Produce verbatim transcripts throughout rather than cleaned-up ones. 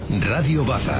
Radio Baza.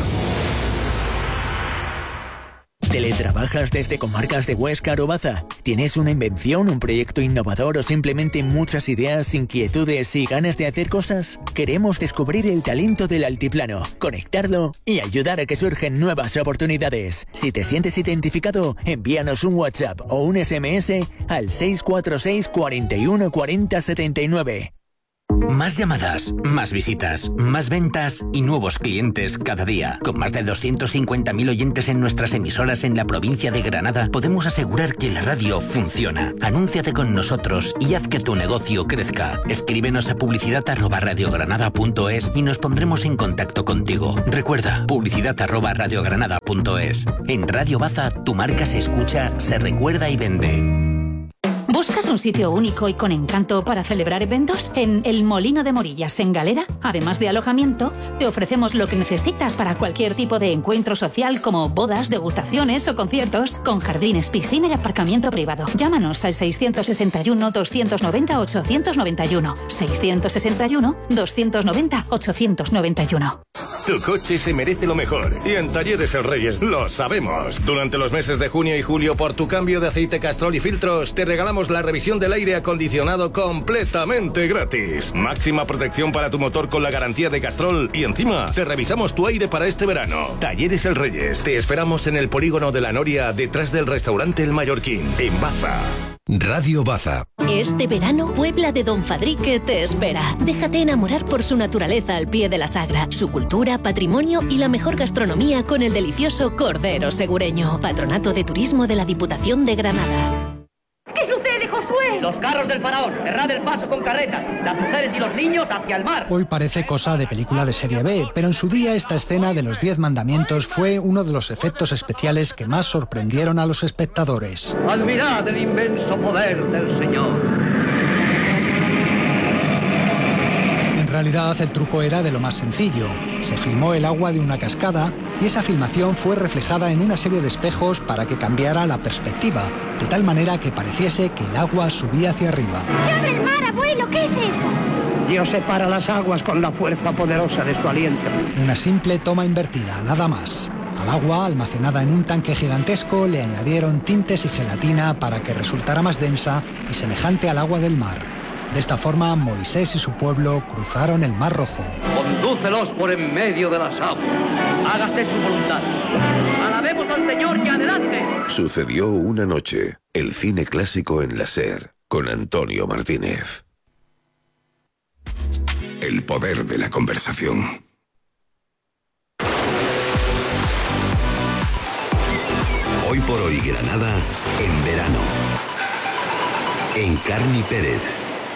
¿Teletrabajas desde comarcas de Huesca o Baza? ¿Tienes una invención, un proyecto innovador o simplemente muchas ideas, inquietudes y ganas de hacer cosas? Queremos descubrir el talento del altiplano, conectarlo y ayudar a que surgen nuevas oportunidades. Si te sientes identificado, envíanos un WhatsApp o un S M S al seis cuatro seis, cuarenta y uno, cuarenta, setenta y nueve. Más llamadas, más visitas, más ventas y nuevos clientes cada día. Con más de doscientos cincuenta mil oyentes en nuestras emisoras en la provincia de Granada, podemos asegurar que la radio funciona. Anúnciate con nosotros y haz que tu negocio crezca. Escríbenos a publicidad arroba radiogranada punto es y nos pondremos en contacto contigo. Recuerda, publicidad arroba radiogranada punto es. En Radio Baza, tu marca se escucha, se recuerda y vende. ¿Buscas un sitio único y con encanto para celebrar eventos? En El Molino de Morillas, en Galera, además de alojamiento, te ofrecemos lo que necesitas para cualquier tipo de encuentro social como bodas, degustaciones o conciertos, con jardines, piscina y aparcamiento privado. Llámanos al seiscientos sesenta y uno, doscientos noventa, ochocientos noventa y uno. seiscientos sesenta y uno, doscientos noventa, ochocientos noventa y uno. Tu coche se merece lo mejor y en Talleres El Reyes lo sabemos. Durante los meses de junio y julio, por tu cambio de aceite Castrol y filtros, te regalamos la revisión del aire acondicionado completamente gratis. Máxima protección para tu motor con la garantía de Castrol y encima te revisamos tu aire para este verano. Talleres El Reyes. Te esperamos en el polígono de la Noria, detrás del restaurante El Mallorquín, en Baza. Radio Baza. Este verano, Puebla de Don Fadrique te espera. Déjate enamorar por su naturaleza al pie de la Sagra, su cultura, patrimonio y la mejor gastronomía con el delicioso Cordero Segureño. Patronato de Turismo de la Diputación de Granada. ¿Qué sucede, Josué? Los carros del faraón, cerrad el paso con carretas, las mujeres y los niños hacia el mar. Hoy parece cosa de película de serie B, pero en su día esta escena de los diez mandamientos fue uno de los efectos especiales que más sorprendieron a los espectadores. Admirad el inmenso poder del Señor. En realidad el truco era de lo más sencillo. Se filmó el agua de una cascada y esa filmación fue reflejada en una serie de espejos para que cambiara la perspectiva, de tal manera que pareciese que el agua subía hacia arriba. ¡Se abre el mar, abuelo! ¿Qué es eso? Dios separa las aguas con la fuerza poderosa de su aliento. Una simple toma invertida, nada más. Al agua, almacenada en un tanque gigantesco, le añadieron tintes y gelatina para que resultara más densa y semejante al agua del mar. De esta forma, Moisés y su pueblo cruzaron el Mar Rojo. Condúcelos por en medio de las aguas. Hágase su voluntad. Alabemos al Señor que adelante. Sucedió una noche. El cine clásico en la SER, con Antonio Martínez. El poder de la conversación. Hoy por hoy Granada, en verano. Encarni Pérez.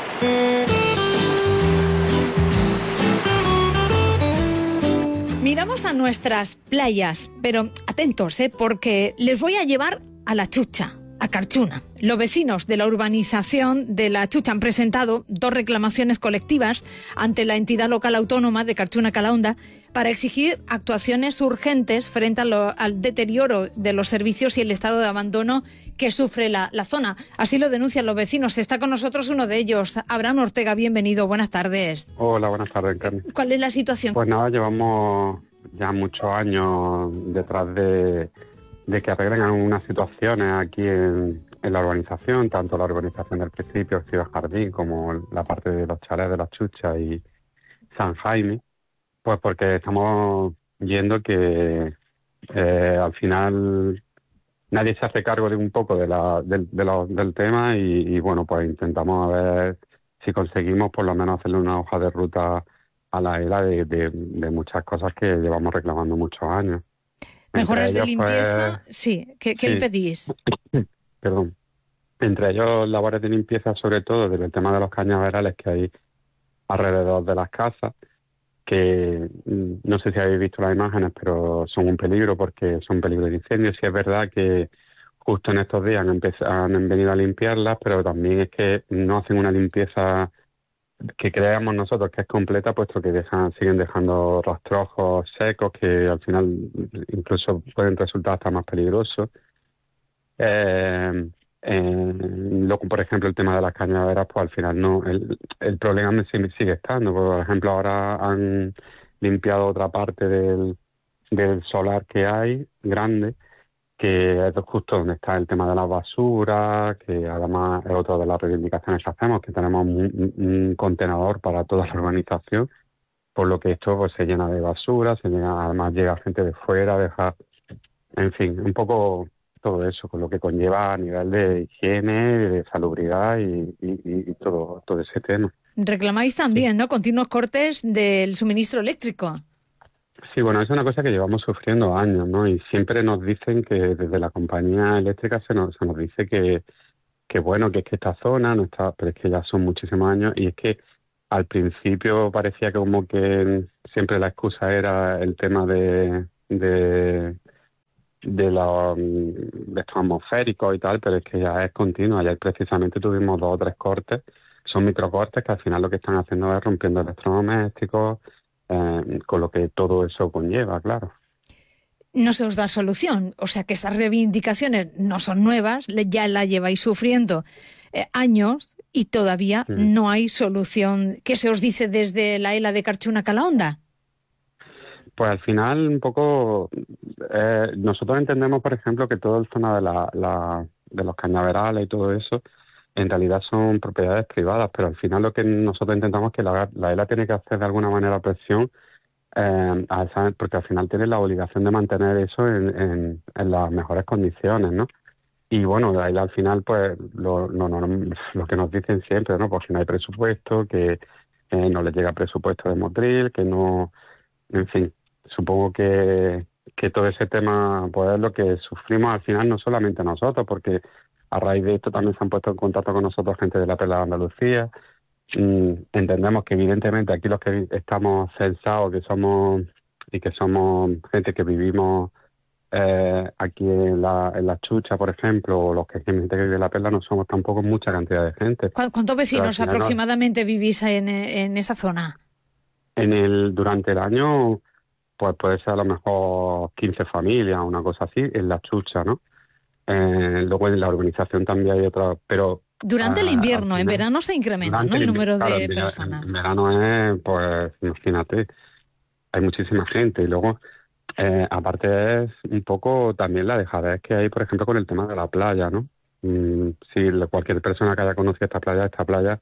Miramos a nuestras playas, pero atentos, ¿eh? Porque les voy a llevar a La Chucha, a Carchuna. Los vecinos de la urbanización de La Chucha han presentado dos reclamaciones colectivas ante la entidad local autónoma de Carchuna-Calahonda para exigir actuaciones urgentes frente a lo, al deterioro de los servicios y el estado de abandono que sufre la, la zona. Así lo denuncian los vecinos. Está con nosotros uno de ellos, Abraham Ortega. Bienvenido, buenas tardes. Hola, buenas tardes, Carmen. ¿Cuál es la situación? Pues nada, llevamos ya muchos años detrás de, de que arreglen algunas situaciones aquí en, en la urbanización, tanto la urbanización del principio, Ciudad Jardín, como la parte de los chalés de La Chucha y San Jaime. Pues porque estamos viendo que eh, al final nadie se hace cargo de un poco de la, del, de lo, del tema y, y bueno, pues intentamos a ver si conseguimos por lo menos hacerle una hoja de ruta a la era de, de, de muchas cosas que llevamos reclamando muchos años. Mejoras de limpieza, pues, sí. ¿Qué, qué sí. pedís? Perdón. Entre ellos labores de limpieza, sobre todo del tema de los cañaverales que hay alrededor de las casas, que no sé si habéis visto las imágenes, pero son un peligro porque son peligro de incendio. Sí es verdad que justo en estos días han, empezado, han venido a limpiarlas, pero también es que no hacen una limpieza que creamos nosotros que es completa, puesto que dejan, siguen dejando rastrojos secos que al final incluso pueden resultar hasta más peligrosos. Eh, eh, luego, por ejemplo, el tema de las cañaveras, pues al final no, el, el problema sigue estando. Por ejemplo, ahora han limpiado otra parte del, del solar que hay, grande, que es justo donde está el tema de las basuras, que además es otra de las reivindicaciones que hacemos, que tenemos un, un contenedor para toda la urbanización, por lo que esto pues se llena de basura, se llena, además llega gente de fuera, deja, en fin, un poco todo eso, con lo que conlleva a nivel de higiene, de salubridad y, y, y todo, todo ese tema. Reclamáis también, ¿no?, continuos cortes del suministro eléctrico. Sí, bueno, es una cosa que llevamos sufriendo años, ¿no? Y siempre nos dicen que desde la compañía eléctrica se nos, se nos dice que, que bueno, que es que esta zona no está, pero es que ya son muchísimos años y es que al principio parecía que como que siempre la excusa era el tema de de, de los de estos atmosféricos y tal, pero es que ya es continuo. Ayer precisamente tuvimos dos o tres cortes, son microcortes que al final lo que están haciendo es rompiendo electrodomésticos, eh, con lo que todo eso conlleva, claro. No se os da solución, o sea que estas reivindicaciones no son nuevas, ya la lleváis sufriendo eh, años y todavía sí. no hay solución. ¿Qué se os dice desde la ELA de Carchuna Calahonda? Pues al final un poco eh, nosotros entendemos, por ejemplo, que toda la zona de, la, la, de los cañaverales y todo eso en realidad son propiedades privadas, pero al final lo que nosotros intentamos es que la, la ELA tiene que hacer de alguna manera presión, eh, a esa, porque al final tiene la obligación de mantener eso en, en, en las mejores condiciones, ¿no? Y bueno, de ahí al final, pues, lo, lo, lo, lo que nos dicen siempre, ¿no? Pues si no hay presupuesto, que eh, no les llega presupuesto de Motril, que no... En fin, supongo que, que todo ese tema, pues, es lo que sufrimos al final, no solamente nosotros, porque a raíz de esto también se han puesto en contacto con nosotros gente de la Perla de Andalucía. Mm, entendemos que evidentemente aquí los que estamos censados, que somos y que somos gente que vivimos eh, aquí en la, en la Chucha, por ejemplo, o los que gente que vive en la Perla, no somos tampoco mucha cantidad de gente. ¿Cuántos vecinos aproximadamente no, vivís en, en esa zona? En el durante el año, pues puede ser a lo mejor quince familias, una cosa así, en la Chucha, ¿no? Eh, luego en la urbanización también hay otra, pero... Durante uh, el invierno, en verano se incrementa, ¿no?, el número claro, de en personas. En verano es, pues, imagínate, hay muchísima gente. Y luego, eh, aparte es un poco también la dejadez que hay, por ejemplo, con el tema de la playa, ¿no? Mm, si cualquier persona que haya conocido esta playa, esta playa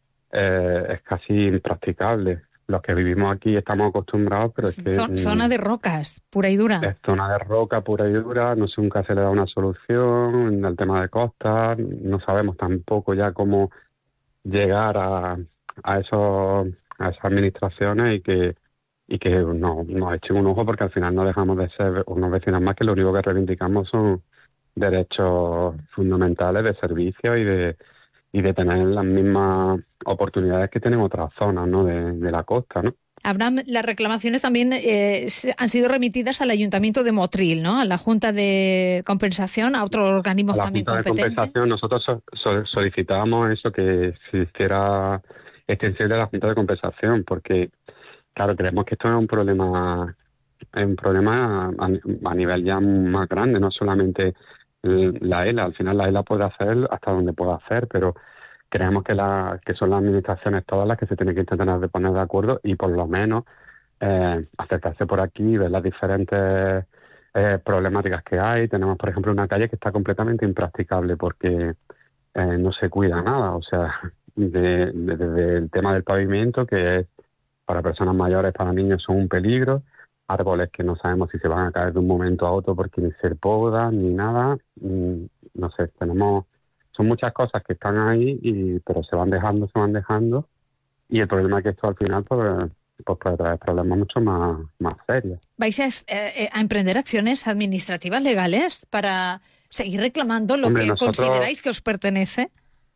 eh, es casi impracticable. Los que vivimos aquí estamos acostumbrados, pero es que... Zona de rocas, pura y dura. Es zona de roca pura y dura, no sé, nunca se le da una solución. En el tema de costas, no sabemos tampoco ya cómo llegar a, a, esos, a esas administraciones y que y que no, nos echen un ojo, porque al final no dejamos de ser unos vecinos más que lo único que reivindicamos son derechos fundamentales de servicios y de... y de tener las mismas oportunidades que tienen otras zonas, ¿no?, de, de la costa, ¿no? Abraham, las reclamaciones también eh, han sido remitidas al Ayuntamiento de Motril, ¿no?, a la Junta de Compensación, a otros organismos también competentes. A la Junta de Compensación nosotros so, so, solicitábamos eso, que se hiciera extensible a la Junta de Compensación, porque, claro, creemos que esto es un problema, es un problema a, a nivel ya más grande, no solamente la ELA. Al final la ELA puede hacer hasta donde pueda hacer, pero creemos que la que son las administraciones todas las que se tienen que intentar de poner de acuerdo y por lo menos eh, acercarse por aquí, ver las diferentes eh, problemáticas que hay. Tenemos, por ejemplo, una calle que está completamente impracticable porque eh, no se cuida nada, o sea, desde de, de, de el tema del pavimento, que es para personas mayores, para niños son un peligro, árboles que no sabemos si se van a caer de un momento a otro porque ni se podan ni nada, no sé, tenemos, son muchas cosas que están ahí, y pero se van dejando, se van dejando, y el problema es que esto al final pues, pues puede traer problemas mucho más, más serios. ¿Vais a, eh, a emprender acciones administrativas legales para seguir reclamando lo Hombre, que nosotros... consideráis que os pertenece?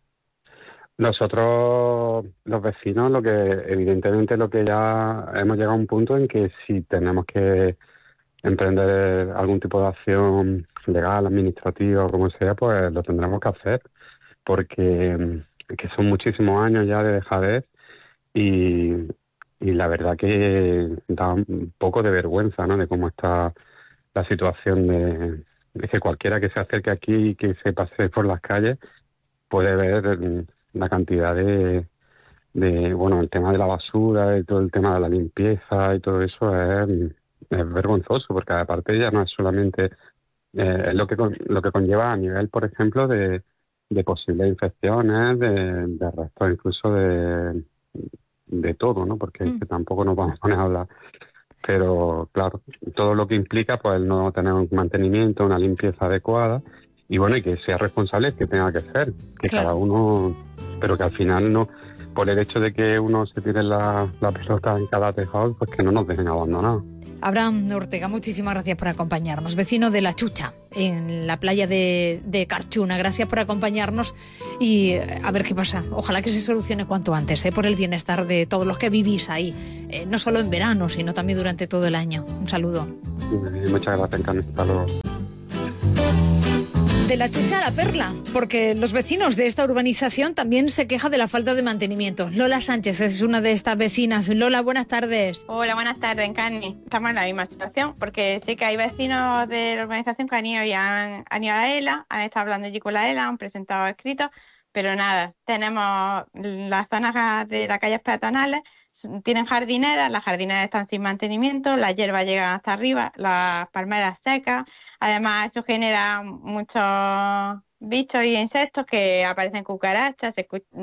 Nosotros, los vecinos, lo que evidentemente lo que ya hemos llegado a un punto en que si tenemos que emprender algún tipo de acción legal, administrativa o como sea, pues lo tendremos que hacer, porque que son muchísimos años ya de dejadez y, y la verdad que da un poco de vergüenza, ¿no?, de cómo está la situación de, de que cualquiera que se acerque aquí y que se pase por las calles puede ver la cantidad de, de, bueno, el tema de la basura y todo el tema de la limpieza y todo eso es, es vergonzoso, porque aparte ya no es solamente eh, es lo que con, lo que conlleva a nivel, por ejemplo, de, de posibles infecciones, de, de restos incluso de, de todo, ¿no? Porque mm. que tampoco nos vamos a poner a hablar. Pero, claro, todo lo que implica, pues, el no tener un mantenimiento, una limpieza adecuada, y bueno, y que sea responsable el que tenga que ser, que claro. cada uno, pero que al final no, por el hecho de que uno se tire la, la pelota en cada tejado, pues que no nos dejen abandonados. Abraham Ortega, muchísimas gracias por acompañarnos, vecino de La Chucha, en la playa de, de Carchuna. Gracias por acompañarnos y a ver qué pasa. Ojalá que se solucione cuanto antes, ¿eh? Por el bienestar de todos los que vivís ahí, eh, no solo en verano, sino también durante todo el año. Un saludo. Sí, muchas gracias, Encarni. Hasta luego. De La Chucha a La Perla, porque los vecinos de esta urbanización también se quejan de la falta de mantenimiento. Lola Sánchez es una de estas vecinas. Lola, buenas tardes. Hola, buenas tardes, Encarni. Estamos en la misma situación, porque sé que hay vecinos de la urbanización que han ido y han, han ido a la ELA, han estado hablando allí con la ELA, han presentado escritos, pero nada, tenemos las zonas de las calles peatonales, tienen jardineras, las jardineras están sin mantenimiento, las hierbas llegan hasta arriba, las palmeras secas. Además, eso genera muchos bichos y insectos que aparecen cucarachas,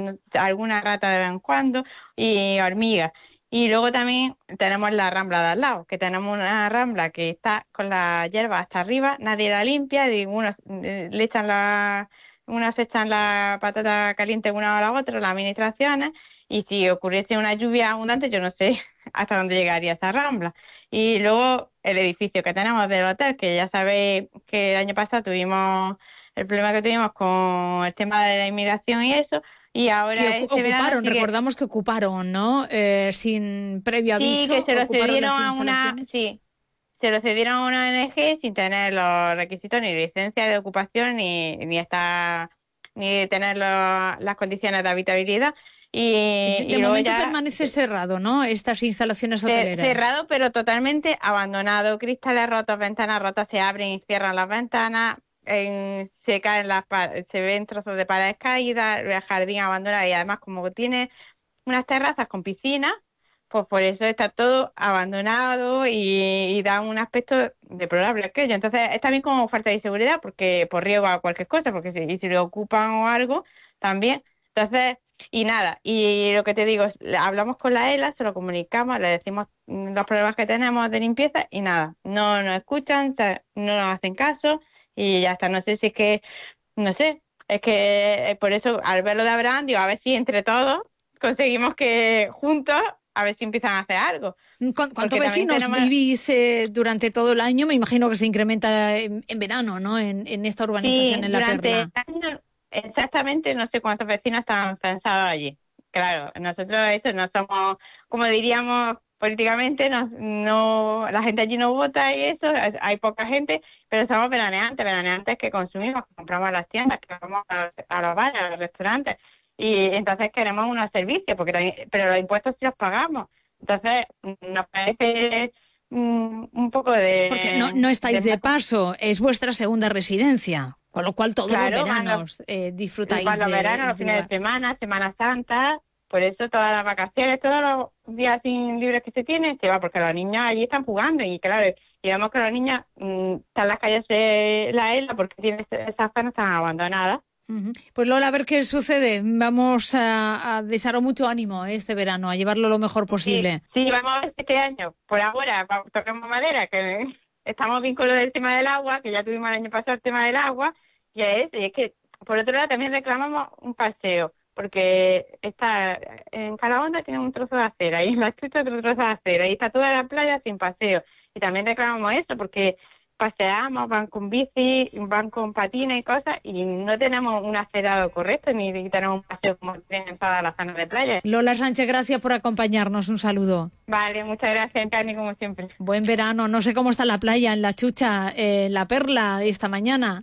alguna rata de vez en cuando y hormigas. Y luego también tenemos la rambla de al lado, que tenemos una rambla que está con la hierba hasta arriba, nadie la limpia, y unos le echan la, unos echan la patata caliente una a la otra, las administraciones, y si ocurriese una lluvia abundante, yo no sé hasta dónde llegaría esa rambla. Y luego el edificio que tenemos del hotel, que ya sabéis que el año pasado tuvimos el problema que tuvimos con el tema de la inmigración y eso, y ahora que este ocuparon, sigue... recordamos que ocuparon, ¿no? Eh, sin previo aviso. Sí, que se lo cedieron a una, sí, se lo cedieron a una O N G sin tener los requisitos ni licencia de ocupación ni ni estar ni tener los, las condiciones de habitabilidad. Y, de, de y momento ya, permanece cerrado, ¿no? Estas instalaciones hoteleras. Cerrado, pero totalmente abandonado. Cristales rotos, ventanas rotas, se abren y cierran las ventanas, en, se caen las se ven trozos de paredes caídas, el jardín abandonado, y además como tiene unas terrazas con piscina, pues por eso está todo abandonado y, y da un aspecto deplorable aquello. Entonces es también como falta de inseguridad, porque por riesgo a cualquier cosa, porque si, y si le ocupan o algo también. Entonces, y nada, y lo que te digo, hablamos con la ELA, se lo comunicamos, le decimos los problemas que tenemos de limpieza y nada, no nos escuchan, no nos hacen caso y ya está. No sé si es que, no sé, es que por eso al verlo de Abraham, digo, a ver si entre todos conseguimos que juntos, a ver si empiezan a hacer algo. ¿Cuántos vecinos tenemos... vivís eh, durante todo el año? Me imagino que se incrementa en, en verano, ¿no? En, en esta urbanización, sí, en La Perla. Año, exactamente, no sé cuántos vecinos están censados allí. Claro, nosotros eso no somos, como diríamos políticamente, no, no, la gente allí no vota y eso, hay poca gente, pero somos veraneantes, veraneantes que consumimos, que compramos a las tiendas, que vamos a, a los bares, a los restaurantes, y entonces queremos unos servicios, porque pero los impuestos sí los pagamos. Entonces nos parece um, un poco de... Porque no, no estáis de, de paso, es vuestra segunda residencia. Con lo cual todos claro, los veranos eh, disfrutáis de... Los veranos, los de fines de semana, Semana Santa, por eso todas las vacaciones, todos los días sin libres que se tienen, se va, porque los niños allí están jugando y claro, y vemos que los niños mmm, están en las calles de la ELA porque tienen esas zonas tan abandonadas. Uh-huh. Pues Lola, a ver qué sucede. Vamos a, a desearos mucho ánimo eh, este verano, a llevarlo lo mejor posible. Sí, sí, vamos a ver este año. Por ahora, toquemos madera, que estamos bien con lo del tema del agua, que ya tuvimos el año pasado el tema del agua, y es, y es que, por otro lado, también reclamamos un paseo, porque está en Calahonda tiene un trozo de acera, y en La Chucha otro trozo de acera, y está toda la playa sin paseo. Y también reclamamos eso, porque paseamos, van con bici, van con patines y cosas, y no tenemos un acerado correcto, ni tenemos un paseo como tienen en todas las zonas de playa. Lola Sánchez, gracias por acompañarnos, un saludo. Vale, muchas gracias, Cani, como siempre. Buen verano, no sé cómo está la playa en La Chucha, eh, La Perla, esta mañana.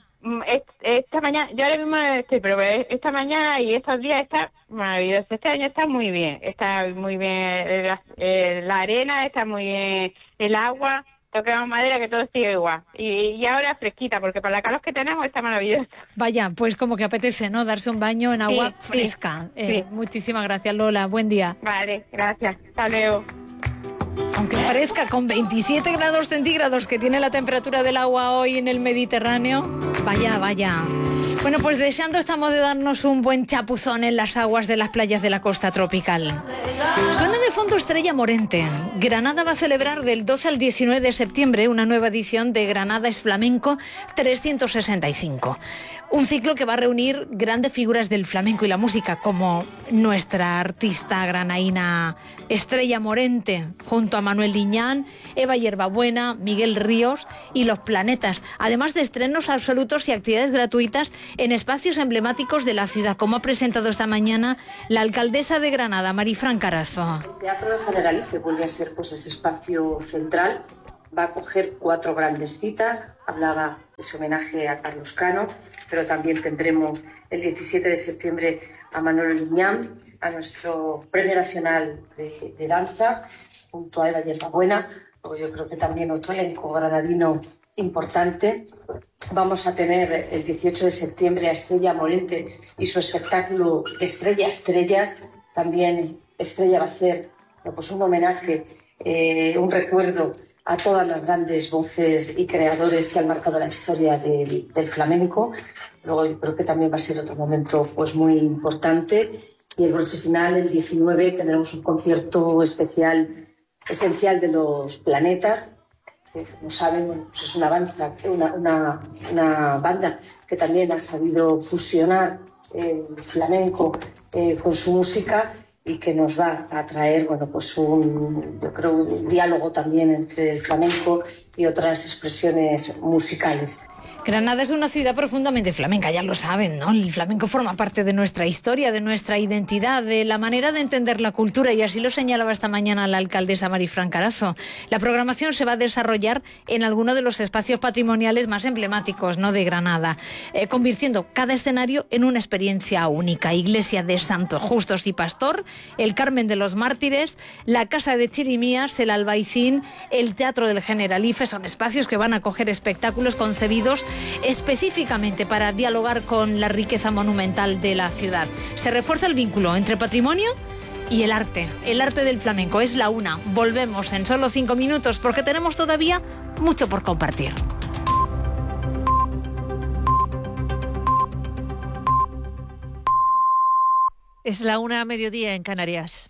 Esta mañana, yo ahora mismo no estoy, pero esta mañana y estos días está maravilloso. Este año está muy bien, está muy bien la, la arena, está muy bien el agua, toquemos madera, que todo sigue igual. Y, y ahora fresquita, porque para la calor que tenemos está maravilloso. Vaya, pues como que apetece, ¿no? Darse un baño en agua sí, fresca. Sí, eh, sí. Muchísimas gracias, Lola. Buen día. Vale, gracias. Hasta luego. Aunque fresca, con veintisiete grados centígrados que tiene la temperatura del agua hoy en el Mediterráneo, vaya, vaya. Bueno, pues deseando estamos de darnos un buen chapuzón en las aguas de las playas de la costa tropical. Suena de fondo Estrella Morente. Granada va a celebrar del doce al diecinueve de septiembre una nueva edición de Granada es Flamenco trescientos sesenta y cinco. Un ciclo que va a reunir grandes figuras del flamenco y la música, como nuestra artista granaína Estrella Morente, junto a Manuel Liñán, Eva Hierbabuena, Miguel Ríos y Los Planetas, además de estrenos absolutos y actividades gratuitas en espacios emblemáticos de la ciudad, como ha presentado esta mañana la alcaldesa de Granada, Marifran Carazo. El Teatro del Generalife vuelve a ser pues, ese espacio central, va a acoger cuatro grandes citas, hablaba de su homenaje a Carlos Cano, pero también tendremos el diecisiete de septiembre a Manuel Liñán, a nuestro Premio Nacional de, de Danza, junto a Eva Hierbabuena. Luego yo creo que también otro elenco granadino importante. Vamos a tener el dieciocho de septiembre a Estrella Morente y su espectáculo Estrella Estrellas. También Estrella va a hacer pues, un homenaje, eh, un recuerdo a todas las grandes voces y creadores que han marcado la historia del, del flamenco. Luego yo creo que también va a ser otro momento pues, muy importante. Y el broche final, el diecinueve, tendremos un concierto especial, esencial de Los Planetas, que como saben bueno, pues es una banda, una, una, una banda que también ha sabido fusionar el flamenco eh, con su música y que nos va a traer, bueno, pues un, yo creo, un diálogo también entre el flamenco y otras expresiones musicales. Granada es una ciudad profundamente flamenca, ya lo saben, ¿no? El flamenco forma parte de nuestra historia, de nuestra identidad, de la manera de entender la cultura, y así lo señalaba esta mañana la alcaldesa Marifran Carazo. La programación se va a desarrollar en alguno de los espacios patrimoniales más emblemáticos, ¿no?, de Granada, eh, convirtiendo cada escenario en una experiencia única. Iglesia de Santos Justos y Pastor, el Carmen de los Mártires, la Casa de Chirimías, el Albaicín, el Teatro del Generalife, son espacios que van a acoger espectáculos concebidos específicamente para dialogar con la riqueza monumental de la ciudad. Se refuerza el vínculo entre patrimonio y el arte. El arte del flamenco es la una. Volvemos en solo cinco minutos porque tenemos todavía mucho por compartir. Es la una a mediodía en Canarias.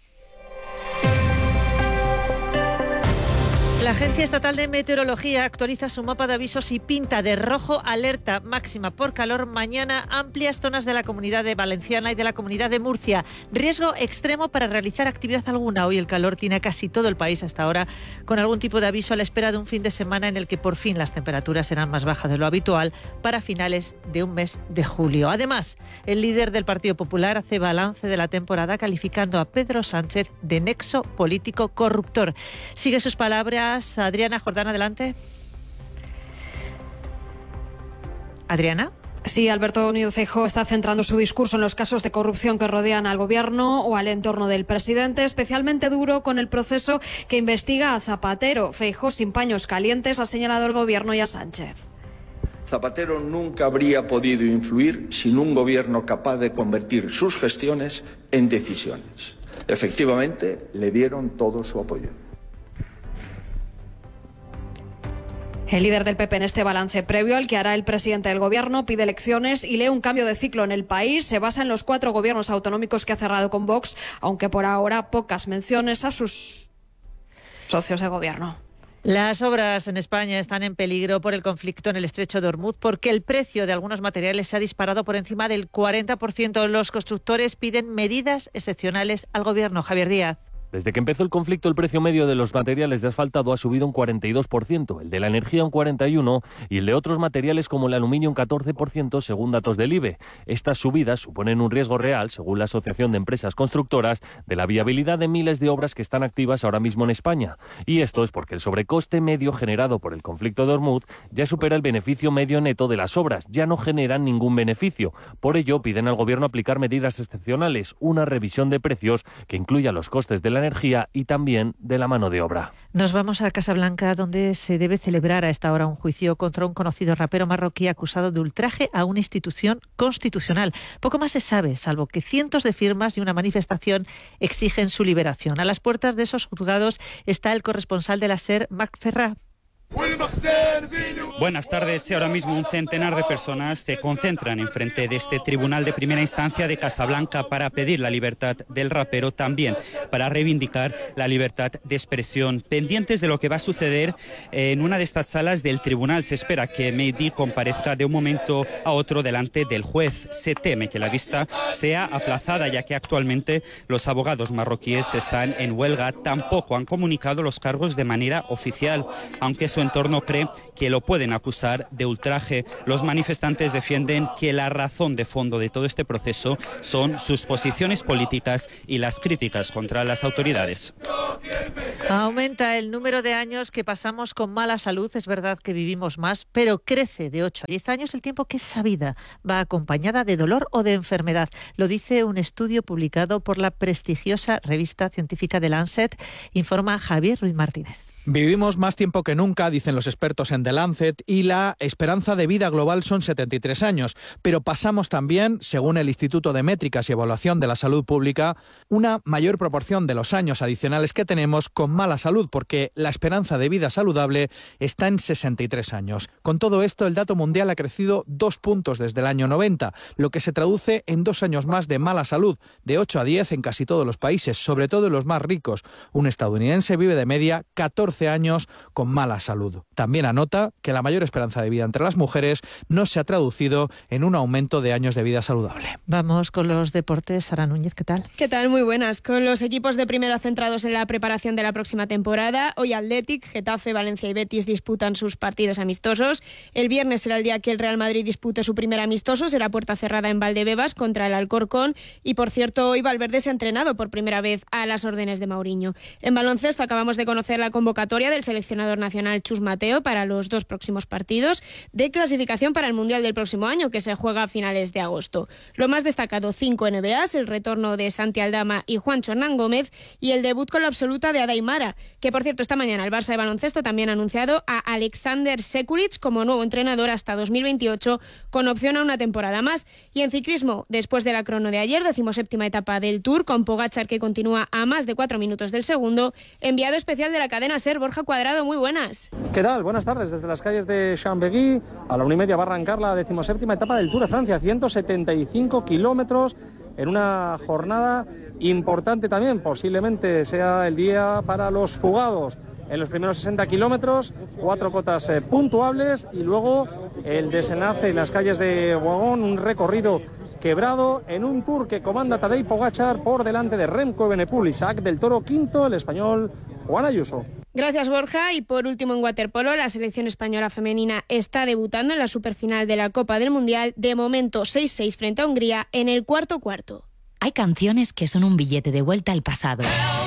La Agencia Estatal de Meteorología actualiza su mapa de avisos y pinta de rojo alerta máxima por calor mañana amplias zonas de la Comunidad de Valenciana y de la Comunidad de Murcia. Riesgo extremo para realizar actividad alguna. Hoy el calor tiene a casi todo el país hasta ahora, con algún tipo de aviso a la espera de un fin de semana en el que por fin las temperaturas serán más bajas de lo habitual para finales de un mes de julio. Además, el líder del Partido Popular hace balance de la temporada calificando a Pedro Sánchez de nexo político corruptor. Sigue sus palabras Adriana Jordán, adelante. Adriana. Sí, Alberto Núñez Feijóo está centrando su discurso en los casos de corrupción que rodean al gobierno o al entorno del presidente, especialmente duro con el proceso que investiga a Zapatero. Feijóo, sin paños calientes, ha señalado al gobierno y a Sánchez. Zapatero nunca habría podido influir sin un gobierno capaz de convertir sus gestiones en decisiones. Efectivamente, le dieron todo su apoyo. El líder del P P en este balance previo al que hará el presidente del gobierno pide elecciones y lee un cambio de ciclo en el país. Se basa en los cuatro gobiernos autonómicos que ha cerrado con Vox, aunque por ahora pocas menciones a sus socios de gobierno. Las obras en España están en peligro por el conflicto en el estrecho de Hormuz porque el precio de algunos materiales se ha disparado por encima del cuarenta por ciento. Los constructores piden medidas excepcionales al gobierno. Javier Díaz. Desde que empezó el conflicto, el precio medio de los materiales de asfaltado ha subido un cuarenta y dos por ciento, el de la energía un cuarenta y uno por ciento y el de otros materiales como el aluminio un catorce por ciento, según datos del I B E. Estas subidas suponen un riesgo real, según la Asociación de Empresas Constructoras, de la viabilidad de miles de obras que están activas ahora mismo en España. Y esto es porque el sobrecoste medio generado por el conflicto de Hormuz ya supera el beneficio medio neto de las obras, ya no generan ningún beneficio. Por ello, piden al Gobierno aplicar medidas excepcionales, una revisión de precios que incluya los costes de la energía y también de la mano de obra. Nos vamos a Casablanca, donde se debe celebrar a esta hora un juicio contra un conocido rapero marroquí acusado de ultraje a una institución constitucional. Poco más se sabe, salvo que cientos de firmas y una manifestación exigen su liberación. A las puertas de esos juzgados está el corresponsal de la SER, Marc Ferrà. Buenas tardes. Ahora mismo un centenar de personas se concentran enfrente de este tribunal de primera instancia de Casablanca para pedir la libertad del rapero, también para reivindicar la libertad de expresión. Pendientes de lo que va a suceder en una de estas salas del tribunal, se espera que Mehdi comparezca de un momento a otro delante del juez. Se teme que la vista sea aplazada, ya que actualmente los abogados marroquíes están en huelga. Tampoco han comunicado los cargos de manera oficial, aunque su entorno cree que lo pueden acusar de ultraje. Los manifestantes defienden que la razón de fondo de todo este proceso son sus posiciones políticas y las críticas contra las autoridades. Aumenta el número de años que pasamos con mala salud. Es verdad que vivimos más, pero crece de ocho a diez años el tiempo que esa vida va acompañada de dolor o de enfermedad. Lo dice un estudio publicado por la prestigiosa revista científica The Lancet, informa Javier Ruiz Martínez. Vivimos más tiempo que nunca, dicen los expertos en The Lancet, y la esperanza de vida global son setenta y tres años. Pero pasamos también, según el Instituto de Métricas y Evaluación de la Salud Pública, una mayor proporción de los años adicionales que tenemos con mala salud, porque la esperanza de vida saludable está en sesenta y tres años. Con todo esto, el dato mundial ha crecido dos puntos desde el año noventa, lo que se traduce en dos años más de mala salud, de ocho a diez en casi todos los países, sobre todo en los más ricos. Un estadounidense vive de media catorce años con mala salud. También anota que la mayor esperanza de vida entre las mujeres no se ha traducido en un aumento de años de vida saludable. Vamos con los deportes. Sara Núñez, ¿qué tal? ¿Qué tal? Muy buenas. Con los equipos de primera centrados en la preparación de la próxima temporada, hoy Athletic, Getafe, Valencia y Betis disputan sus partidos amistosos. El viernes será el día que el Real Madrid dispute su primer amistoso, será puerta cerrada en Valdebebas contra el Alcorcón. Y por cierto, hoy Valverde se ha entrenado por primera vez a las órdenes de Mourinho. En baloncesto acabamos de conocer la convocatoria del seleccionador nacional Chus Mateo para los dos próximos partidos de clasificación para el Mundial del próximo año, que se juega a finales de agosto. Lo más destacado, cinco N B As, el retorno de Santi Aldama y Juancho Hernán Gómez y el debut con la absoluta de Ada Aimara, que por cierto esta mañana el Barça de baloncesto también ha anunciado a Alexander Sekulic como nuevo entrenador hasta dos mil veintiocho, con opción a una temporada más. Y en ciclismo, después de la crono de ayer, decimoséptima etapa del Tour, con Pogačar que continúa a más de cuatro minutos del segundo, enviado especial de la cadena SER, Borja Cuadrado, muy buenas. ¿Qué tal? Buenas tardes. Desde las calles de Chambéry a la una y media va a arrancar la decimoséptima etapa del Tour de Francia, ciento setenta y cinco kilómetros en una jornada importante también. Posiblemente sea el día para los fugados. En los primeros sesenta kilómetros, cuatro cotas eh, puntuables y luego el desenlace en las calles de Boigón, un recorrido quebrado en un Tour que comanda Tadej Pogačar por delante de Remco Evenepoel, Isaac del Toro quinto, el español Juan Ayuso. Gracias, Borja. Y por último, en waterpolo, la selección española femenina está debutando en la superfinal de la Copa del Mundial. De momento, seis seis frente a Hungría en el cuarto cuarto. Hay canciones que son un billete de vuelta al pasado.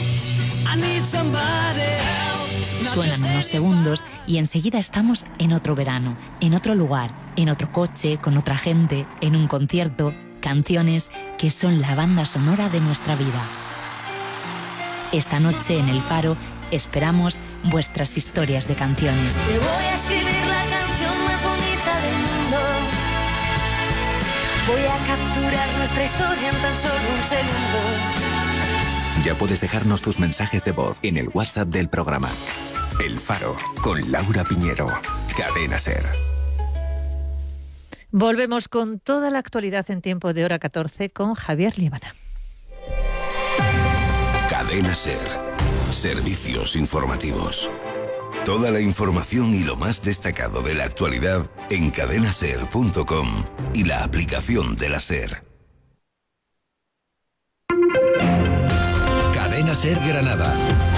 Suenan unos segundos y enseguida estamos en otro verano, en otro lugar, en otro coche, con otra gente, en un concierto. Canciones que son la banda sonora de nuestra vida. Esta noche en El Faro esperamos vuestras historias de canciones. Te voy a escribir la canción más bonita del mundo. Voy a capturar nuestra historia en tan solo un segundo. Ya puedes dejarnos tus mensajes de voz en el WhatsApp del programa. El Faro, con Laura Piñero. Cadena SER. Volvemos con toda la actualidad en tiempo de hora catorce con Javier Líbana. Cadena SER. Servicios informativos. Toda la información y lo más destacado de la actualidad en cadena ser punto com y la aplicación de la SER. Cadena SER Granada.